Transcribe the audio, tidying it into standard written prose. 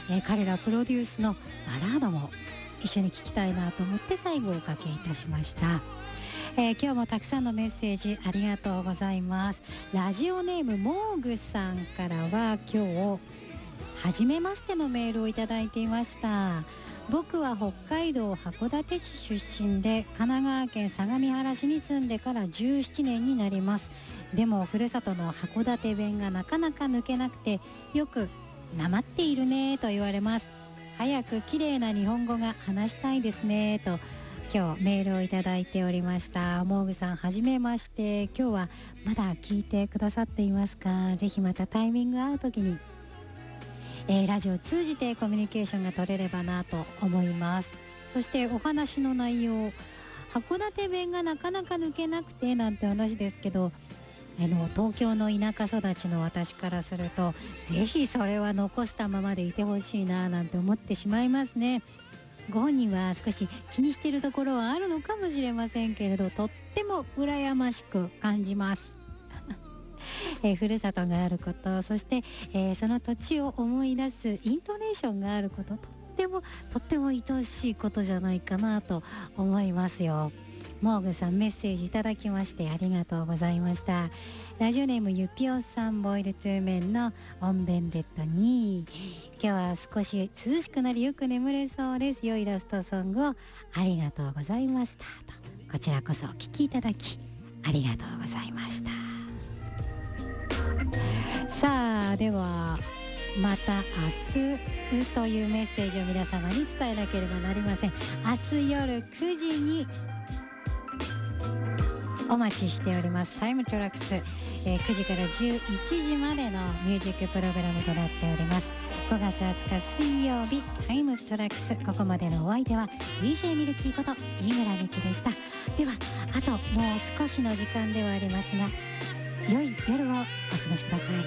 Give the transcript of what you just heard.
彼らプロデュースのバラードも一緒に聴きたいなと思って最後おかけいたしました。今日もたくさんのメッセージありがとうございます。ラジオネームモーグさんからは今日初めましてのメールをいただいていました。僕は北海道函館市出身で神奈川県相模原市に住んでから17年になります。でもふるさとの函館弁がなかなか抜けなくてよくなまっているねと言われます。早く綺麗な日本語が話したいですねと今日メールをいただいておりました。モーグさんはじめまして。今日はまだ聞いてくださっていますか？ぜひまたタイミング合う時に、ラジオを通じてコミュニケーションが取れればなと思います。そしてお話の内容、函館弁がなかなか抜けなくてなんて話ですけど、東京の田舎育ちの私からするとぜひそれは残したままでいてほしいななんて思ってしまいますね。ご本人は少し気にしているところはあるのかもしれませんけれど、とっても羨ましく感じますふるさとがあること、そして、その土地を思い出すイントネーションがあること、とっても愛おしいことじゃないかなと思いますよ。モーグさんメッセージいただきましてありがとうございました。ラジオネームゆぴおさん、ボイルツーメンのオンベンデッドに今日は少し涼しくなりよく眠れそうです。良いラストソングをありがとうございましたと、こちらこそお聞きいただきありがとうございました。さあではまた明日というメッセージを皆様に伝えなければなりません。明日夜9時にお待ちしておりますタイムトラックス、9時から11時までのミュージックプログラムとなっております。5月20日水曜日タイムトラックス、ここまでのお相手は DJ ミルキーこと井村美希でした。ではあともう少しの時間ではありますが良い夜をお過ごしください。